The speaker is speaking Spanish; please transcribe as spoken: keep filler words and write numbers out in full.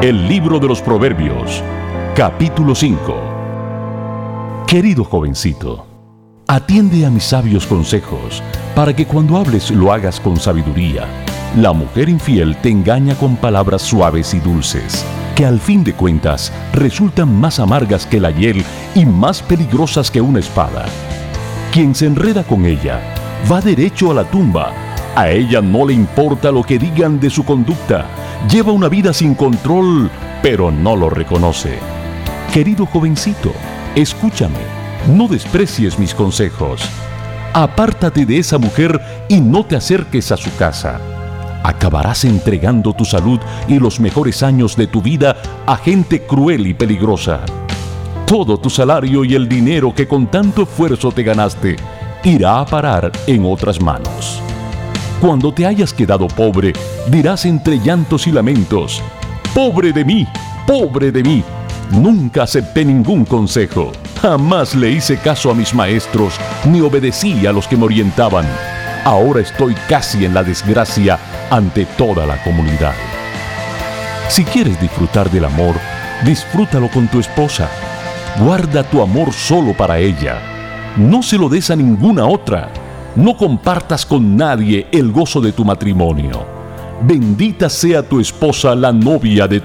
El libro de los Proverbios, capítulo cinco. Querido jovencito, atiende a mis sabios consejos, para que cuando hables lo hagas con sabiduría. La mujer infiel te engaña con palabras suaves y dulces, que al fin de cuentas resultan más amargas que la hiel y más peligrosas que una espada. Quien se enreda con ella va derecho a la tumba. A ella no le importa lo que digan de su conducta. Lleva una vida sin control, pero no lo reconoce. Querido jovencito, escúchame, no desprecies mis consejos. Apártate de esa mujer y no te acerques a su casa. Acabarás entregando tu salud y los mejores años de tu vida a gente cruel y peligrosa. Todo tu salario y el dinero que con tanto esfuerzo te ganaste irá a parar en otras manos. Cuando te hayas quedado pobre, dirás entre llantos y lamentos: ¡pobre de mí! ¡Pobre de mí! Nunca acepté ningún consejo. Jamás le hice caso a mis maestros, ni obedecí a los que me orientaban. Ahora estoy casi en la desgracia ante toda la comunidad. Si quieres disfrutar del amor, disfrútalo con tu esposa. Guarda tu amor solo para ella. No se lo des a ninguna otra. No compartas con nadie el gozo de tu matrimonio. Bendita sea tu esposa, la novia de